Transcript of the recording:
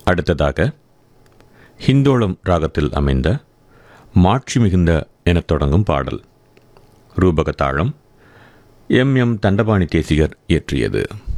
அடுத்ததாக ஹிந்தோளம் ராகத்தில் அமைந்த மாட்சி மிகுந்த எனத் தொடங்கும் பாடல். ரூபக தாளம் எம் தண்டபாணி தேசிகர் இயற்றியது.